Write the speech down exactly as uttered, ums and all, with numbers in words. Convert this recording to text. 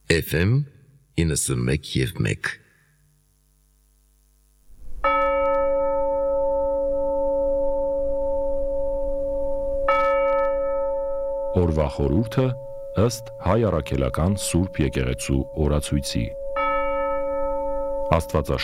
Էֆ Էմ իննսունմեկ և մեկ Օրվա խորհուրդը ըստ Հայ առաքելական Սուրբ եկեղեցու օրացույցի։ Աստվածաշ